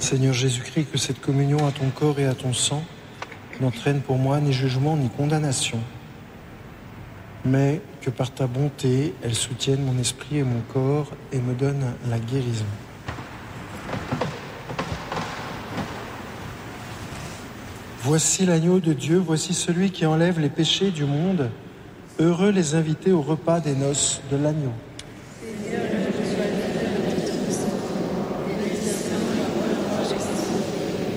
Seigneur Jésus-Christ, que cette communion à ton corps et à ton sang n'entraîne pour moi ni jugement ni condamnation, mais que par ta bonté, elle soutienne mon esprit et mon corps et me donne la guérison. Voici l'agneau de Dieu, voici celui qui enlève les péchés du monde. Heureux les invités au repas des noces de l'agneau.